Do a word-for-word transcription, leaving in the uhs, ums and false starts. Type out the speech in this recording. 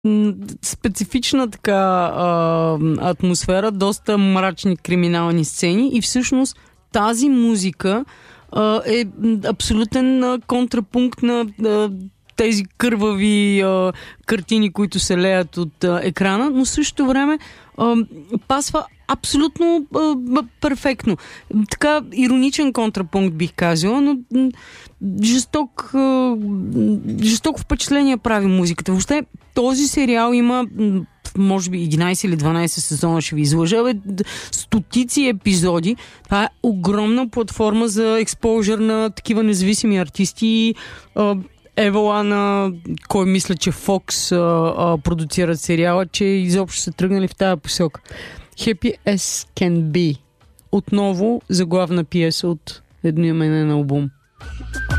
м- специфична така а, атмосфера, доста мрачни криминални сцени и всъщност тази музика а, е абсолютен а, контрапункт на а, тези кървави а, картини, които се леят от а, екрана, но в същото време а, пасва абсолютно а, перфектно. Така ироничен контрапункт бих казала, но м- жесток а, жестоко впечатление прави музиката. Въобще този сериал има м- може би единайсет или дванайсет сезона, ще ви излъжа, бе, стотици епизоди. Това е огромна платформа за експожър на такива независими артисти. А, Евала на кой мисля, че Fox а, а, продуцират сериала, че изобщо са тръгнали в тази посока. Happy as can be. Отново заглавна пиеса от едноименен албум.